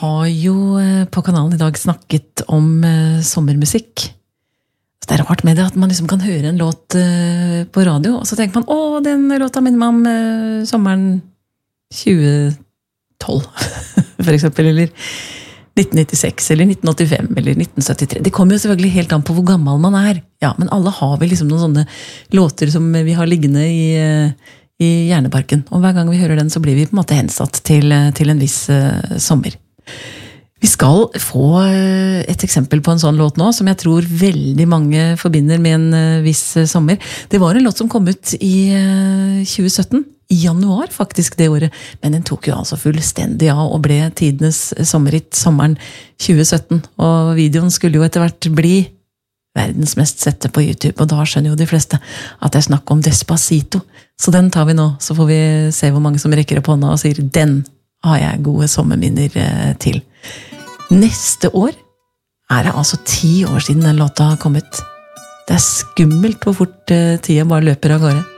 har jo på kanalen I dag snakket om sommermusikk. Så det rart med det at man liksom kan høre en låt på radio, og så tenker man, den låta minner meg om sommeren 2012, for eksempel, eller 1996, eller 1985, eller 1973. Det kommer jo selvfølgelig helt an på hvor gammel man Ja, men alle har vel liksom noen sånne låter som vi har liggende I hjerneparken. Og hver gang vi hører den, så blir vi på en måte hensatt til en viss sommer. Vi skal få et eksempel på en sånn låt nå, som jeg tror veldig mange forbinder med en viss sommer. Det var en låt som kom ut I 2017, I januar faktisk det året, men den tok jo altså fullstendig av og ble tidenes sommerhit sommeren 2017, og videoen skulle jo etter hvert bli verdens mest sette på YouTube, og da skjønner jo de fleste at det snakk om Despacito. Så den tar vi nå, så får vi se hvor mange som rekker opp hånda og sier, den har jeg gode sommerminner til. Neste år det altså 10 år siden den låta har kommet. Det skummelt hvor fort tida bare løper av gårde.